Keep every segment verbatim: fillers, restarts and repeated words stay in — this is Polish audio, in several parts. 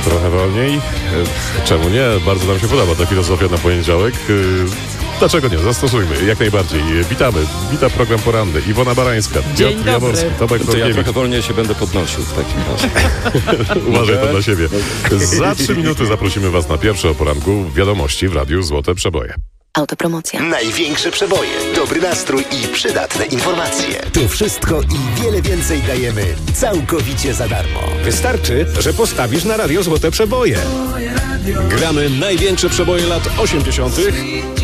Trochę wolniej. Czemu nie? Bardzo nam się podoba ta filozofia na poniedziałek. Dlaczego nie? Zastosujmy, jak najbardziej. Witamy. Wita program poranny. Iwona Barańska, Piotr Jaworski, Tomek To ja Norkiewicz. trochę wolniej się będę podnosił w takim razie. Uważaj to dla siebie. Za trzy minuty zaprosimy Was na pierwsze o poranku wiadomości w Radiu Złote Przeboje. Autopromocja. Największe przeboje, dobry nastrój i przydatne informacje. To wszystko i wiele więcej dajemy całkowicie za darmo. Wystarczy, że postawisz na Radio Złote Przeboje. Gramy największe przeboje lat osiemdziesiątych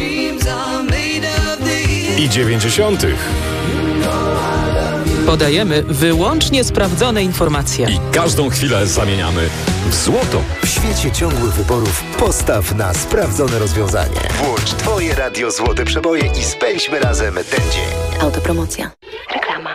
i dziewięćdziesiątych. Podajemy wyłącznie sprawdzone informacje. I każdą chwilę zamieniamy w złoto. W świecie ciągłych wyborów postaw na sprawdzone rozwiązanie. Włącz Twoje Radio Złote Przeboje i spędźmy razem ten dzień. Autopromocja. Reklama.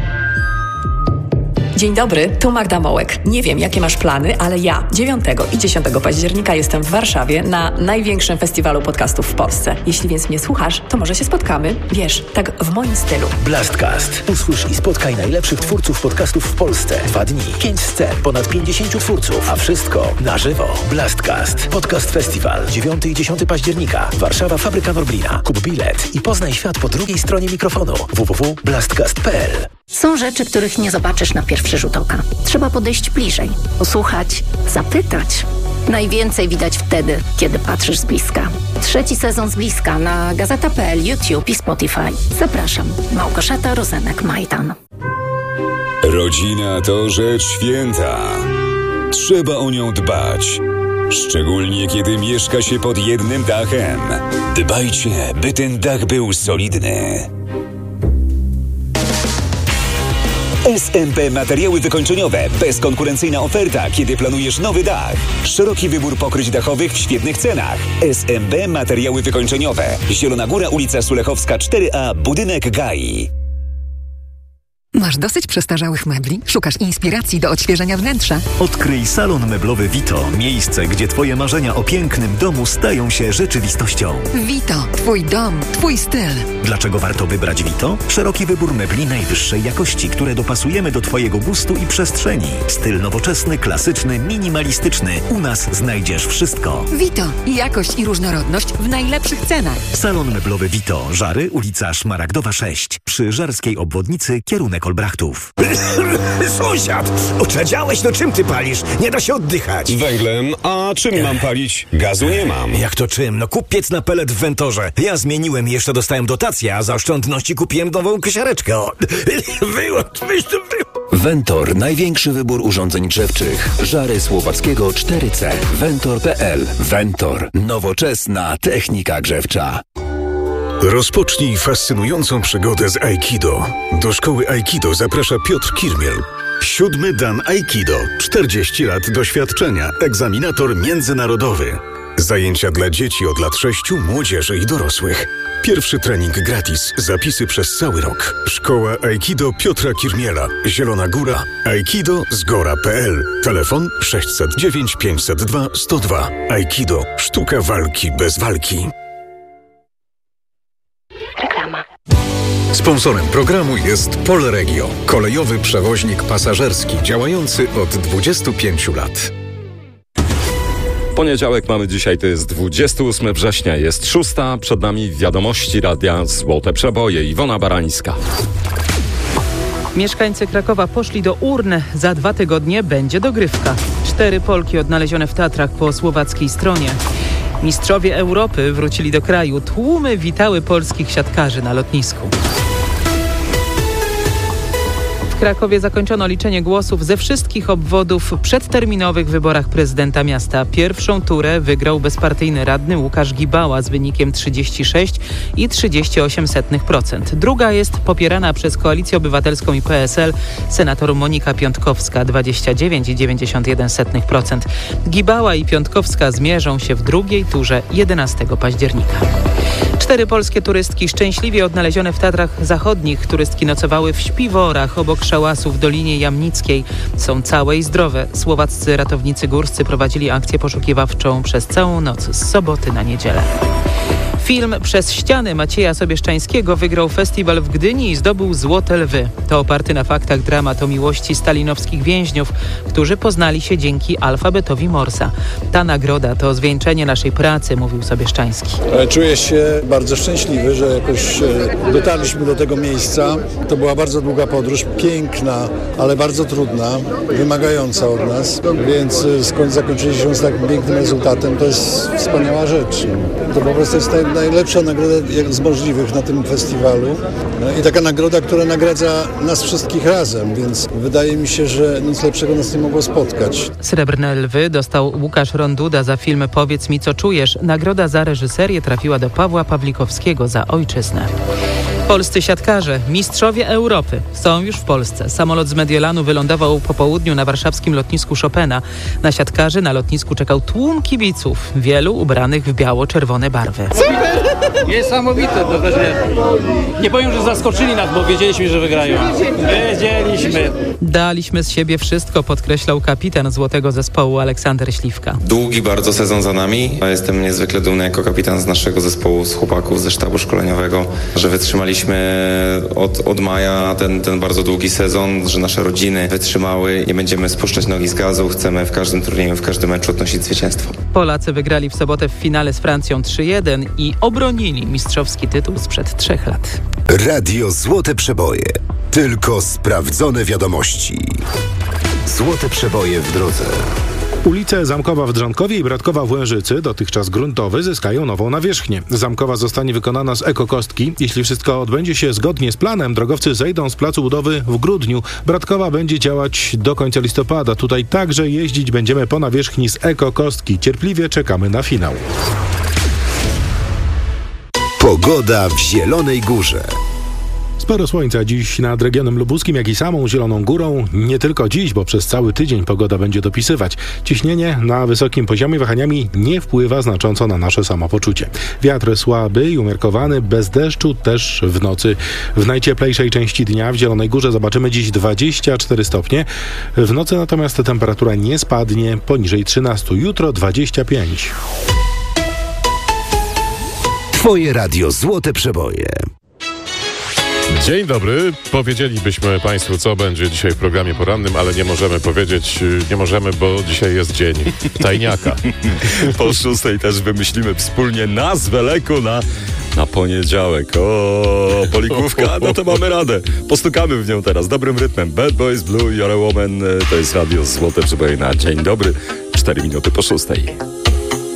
Dzień dobry, tu Magda Mołek. Nie wiem, jakie masz plany, ale ja dziewiątego i dziesiątego października jestem w Warszawie na największym festiwalu podcastów w Polsce. Jeśli więc mnie słuchasz, to może się spotkamy, wiesz, tak w moim stylu. Blastcast. Usłysz i spotkaj najlepszych twórców podcastów w Polsce. Dwa dni, pięć scen, ponad pięćdziesięciu twórców, a wszystko na żywo. Blastcast. Podcast Festiwal. dziewiątego i dziesiątego października. Warszawa, Fabryka Norblina. Kup bilet i poznaj świat po drugiej stronie mikrofonu. w w w kropka blastcast kropka p l. Są rzeczy, których nie zobaczysz na pierwszy rzut oka. Trzeba podejść bliżej, posłuchać, zapytać. Najwięcej widać wtedy, kiedy patrzysz z bliska. Trzeci sezon z bliska na gazeta kropka p l, YouTube i Spotify. Zapraszam. Małgorzata Rozenek-Majdan. Rodzina to rzecz święta. Trzeba o nią dbać. Szczególnie kiedy mieszka się pod jednym dachem. Dbajcie, by ten dach był solidny. S M P Materiały wykończeniowe. Bezkonkurencyjna oferta, kiedy planujesz nowy dach. Szeroki wybór pokryć dachowych w świetnych cenach. S M P Materiały wykończeniowe. Zielona Góra, ulica Sulechowska cztery A, budynek G A I. Masz dosyć przestarzałych mebli? Szukasz inspiracji do odświeżenia wnętrza? Odkryj salon meblowy Vito. Miejsce, gdzie Twoje marzenia o pięknym domu stają się rzeczywistością. Vito. Twój dom. Twój styl. Dlaczego warto wybrać Vito? Szeroki wybór mebli najwyższej jakości, które dopasujemy do Twojego gustu i przestrzeni. Styl nowoczesny, klasyczny, minimalistyczny. U nas znajdziesz wszystko. Vito. Jakość i różnorodność w najlepszych cenach. Salon meblowy Vito. Żary, ulica Szmaragdowa sześć. Przy Żarskiej Obwodnicy, kierunek Olbrachtów. Sąsiad! Oczadziałeś, no czym ty palisz? Nie da się oddychać. Węglem, a czym mam palić? Gazu nie mam. Jak to czym? No kup piec na pelet w Wentorze. Ja zmieniłem i jeszcze dostałem dotację, a za oszczędności kupiłem nową kosiareczkę. O, wyłącz, wyś to wy... Wentor. Największy wybór urządzeń grzewczych. Żary Słowackiego cztery C. Wentor kropka p l. Wentor. Nowoczesna technika grzewcza. Rozpocznij fascynującą przygodę z Aikido. Do szkoły Aikido zaprasza Piotr Kirmiel. Siódmy dan Aikido. czterdzieści lat doświadczenia. Egzaminator międzynarodowy. Zajęcia dla dzieci od lat sześciu, młodzieży i dorosłych. Pierwszy trening gratis. Zapisy przez cały rok. Szkoła Aikido Piotra Kirmiela. Zielona Góra. Aikido zgora kropka p l. Telefon sześćset dziewięć pięćset dwa sto dwa. Aikido. Sztuka walki bez walki. Reklama. Sponsorem programu jest Polregio, kolejowy przewoźnik pasażerski działający od dwudziestu pięciu lat. Poniedziałek mamy dzisiaj, to jest dwudziestego ósmego września, jest szósta, przed nami wiadomości Radia Złote Przeboje. Iwona Barańska. Mieszkańcy Krakowa poszli do urn. Za dwa tygodnie będzie dogrywka. Cztery Polki odnalezione w Tatrach po słowackiej stronie. Mistrzowie Europy wrócili do kraju. Tłumy witały polskich siatkarzy na lotnisku. W Krakowie zakończono liczenie głosów ze wszystkich obwodów w przedterminowych wyborach prezydenta miasta. Pierwszą turę wygrał bezpartyjny radny Łukasz Gibała z wynikiem trzydzieści sześć i trzydzieści osiem procent. Druga jest popierana przez Koalicję Obywatelską i P S L senator Monika Piątkowska dwadzieścia dziewięć i dziewięćdziesiąt jeden procent. Gibała i Piątkowska zmierzą się w drugiej turze jedenastego października. Cztery polskie turystki szczęśliwie odnalezione w Tatrach Zachodnich. Turystki nocowały w śpiworach obok szałasu w Dolinie Jamnickiej. Są całe i zdrowe. Słowaccy ratownicy górscy prowadzili akcję poszukiwawczą przez całą noc z soboty na niedzielę. Film Przez ściany Macieja Sobieszczańskiego wygrał festiwal w Gdyni i zdobył Złote Lwy. To oparty na faktach dramat o miłości stalinowskich więźniów, którzy poznali się dzięki alfabetowi Morsa. Ta nagroda to zwieńczenie naszej pracy, mówił Sobieszczański. Czuję się bardzo szczęśliwy, że jakoś dotarliśmy do tego miejsca. To była bardzo długa podróż, piękna, ale bardzo trudna, wymagająca od nas, więc skąd zakończyliśmy się z takim pięknym rezultatem, to jest wspaniała rzecz. To po prostu jest naj, najlepsza nagroda z możliwych na tym festiwalu i taka nagroda, która nagradza nas wszystkich razem, więc wydaje mi się, że nic lepszego nas nie mogło spotkać. Srebrne Lwy dostał Łukasz Ronduda za film Powiedz mi, co czujesz. Nagroda za reżyserię trafiła do Pawła Pawlikowskiego za Ojczyznę. Polscy siatkarze, mistrzowie Europy, są już w Polsce. Samolot z Mediolanu wylądował po południu na warszawskim lotnisku Chopina. Na siatkarzy na lotnisku czekał tłum kibiców, wielu ubranych w biało-czerwone barwy. Niesamowite, to też nie, nie powiem, że zaskoczyli nas, bo wiedzieliśmy, że wygrają. Wiedzieliśmy. Daliśmy z siebie wszystko, podkreślał kapitan złotego zespołu Aleksander Śliwka. Długi bardzo sezon za nami. Jestem niezwykle dumny jako kapitan z naszego zespołu, z chłopaków ze sztabu szkoleniowego, że wytrzymaliśmy od, od maja ten, ten bardzo długi sezon, że nasze rodziny wytrzymały. Nie będziemy spuszczać nogi z gazu. Chcemy w każdym turnieju, w każdym meczu odnosić zwycięstwo. Polacy wygrali w sobotę w finale z Francją trzy jeden i obronili mistrzowski tytuł sprzed trzech lat. Radio Złote Przeboje. Tylko sprawdzone wiadomości. Złote Przeboje w drodze. Ulice Zamkowa w Drzankowie i Bratkowa w Łężycy, dotychczas gruntowe, zyskają nową nawierzchnię. Zamkowa zostanie wykonana z ekokostki. Jeśli wszystko odbędzie się zgodnie z planem, drogowcy zejdą z placu budowy w grudniu. Bratkowa będzie działać do końca listopada. Tutaj także jeździć będziemy po nawierzchni z ekokostki. Cierpliwie czekamy na finał. Pogoda w Zielonej Górze. Sporo słońca dziś nad regionem lubuskim, jak i samą Zieloną Górą. Nie tylko dziś, bo przez cały tydzień pogoda będzie dopisywać. Ciśnienie na wysokim poziomie wahaniami nie wpływa znacząco na nasze samopoczucie. Wiatr słaby i umiarkowany, bez deszczu też w nocy. W najcieplejszej części dnia w Zielonej Górze zobaczymy dziś dwadzieścia cztery stopnie. W nocy natomiast temperatura nie spadnie poniżej trzynastu. Jutro dwadzieścia pięć. Twoje radio Złote Przeboje. Dzień dobry. Powiedzielibyśmy Państwu, co będzie dzisiaj w programie porannym, ale nie możemy powiedzieć, nie możemy, bo dzisiaj jest dzień tajniaka. Po szóstej też wymyślimy wspólnie nazwę leku na, na poniedziałek. O, poligłówka, no to mamy radę. Postukamy w nią teraz dobrym rytmem. Bad Boys Blue, You're a Woman, to jest radio Złote Przeboje na dzień dobry. Cztery minuty po szóstej.